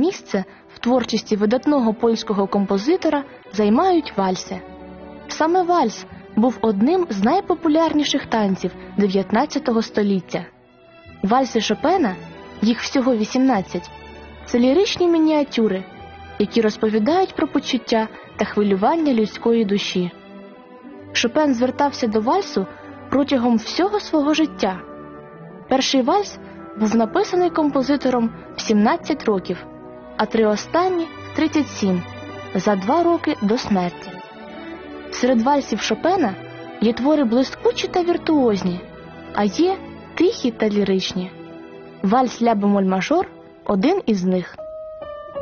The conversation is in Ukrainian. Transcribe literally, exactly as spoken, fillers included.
місце в творчості видатного польського композитора займають вальси. Саме вальс був одним з найпопулярніших танців дев'ятнадцятого століття. Вальси Шопена, їх всього вісімнадцять, це ліричні мініатюри, які розповідають про почуття та хвилювання людської душі. Шопен звертався до вальсу протягом всього свого життя. Перший вальс був написаний композитором в сімнадцять років, а три останні – тридцять сім, за два роки до смерті. Серед вальсів Шопена є твори блискучі та віртуозні, а є тихі та ліричні. Вальс ля бемоль мажор – один із них.